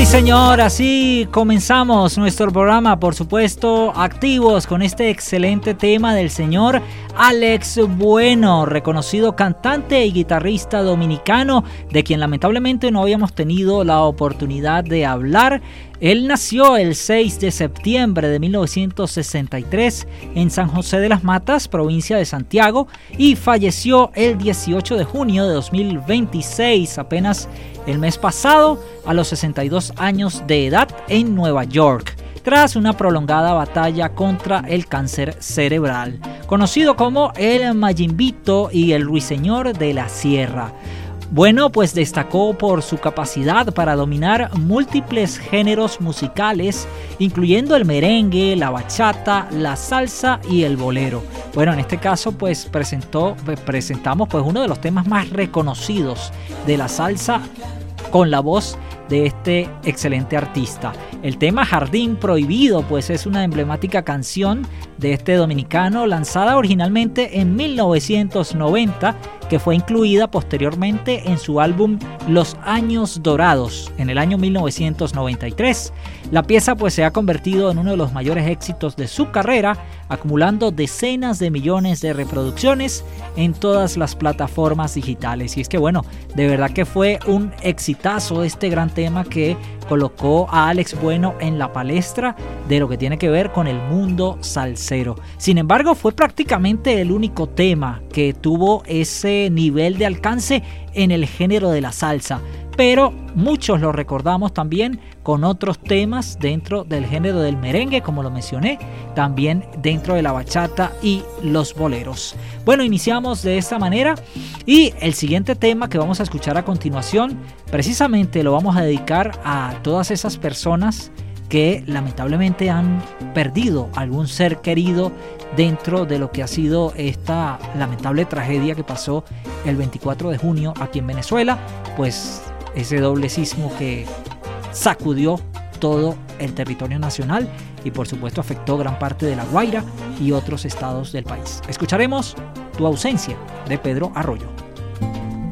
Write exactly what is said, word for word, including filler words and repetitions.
Sí, señor, así comenzamos nuestro programa, por supuesto, activos con este excelente tema del señor Alex Bueno, reconocido cantante y guitarrista dominicano, de quien lamentablemente no habíamos tenido la oportunidad de hablar. Él nació el seis de septiembre de mil novecientos sesenta y tres en San José de las Matas, provincia de Santiago, y falleció el dieciocho de junio de dos mil veintiséis, apenas el mes pasado, a los sesenta y dos años de edad en Nueva York, tras una prolongada batalla contra el cáncer cerebral. Conocido como el Mayimbito y el Ruiseñor de la Sierra. Bueno, pues destacó por su capacidad para dominar múltiples géneros musicales, incluyendo el merengue, la bachata, la salsa y el bolero. Bueno, en este caso, pues presentó, presentamos pues uno de los temas más reconocidos de la salsa con la voz de este excelente artista. El tema Jardín Prohibido pues es una emblemática canción de este dominicano, lanzada originalmente en mil novecientos noventa, que fue incluida posteriormente en su álbum Los Años Dorados en el año mil novecientos noventa y tres. La pieza pues se ha convertido en uno de los mayores éxitos de su carrera, acumulando decenas de millones de reproducciones en todas las plataformas digitales. Y es que bueno, de verdad que fue un exitazo este gran tema que colocó a Alex Bueno en la palestra de lo que tiene que ver con el mundo salsero. Sin embargo, fue prácticamente el único tema que tuvo ese nivel de alcance en el género de la salsa, pero muchos lo recordamos también con otros temas dentro del género del merengue, como lo mencioné, también dentro de la bachata y los boleros. Bueno, iniciamos de esta manera y el siguiente tema que vamos a escuchar a continuación, precisamente lo vamos a dedicar a todas esas personas que lamentablemente han perdido algún ser querido dentro de lo que ha sido esta lamentable tragedia que pasó el veinticuatro de junio aquí en Venezuela, pues ese doble sismo que sacudió todo el territorio nacional y por supuesto afectó gran parte de La Guaira y otros estados del país. Escucharemos Tu ausencia de Pedro Arroyo.